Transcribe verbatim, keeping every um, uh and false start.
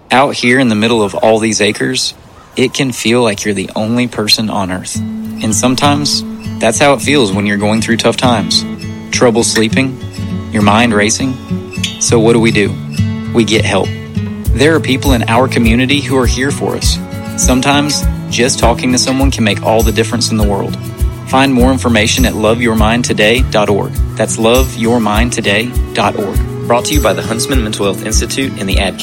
Out here in the middle of all these acres, it can feel like you're the only person on earth. And sometimes, that's how it feels when you're going through tough times. Trouble sleeping, your mind racing. So what do we do? We get help. There are people in our community who are here for us. Sometimes, just talking to someone can make all the difference in the world. Find more information at love your mind today dot org. That's love your mind today dot org. Brought to you by the Huntsman Mental Health Institute and the Ad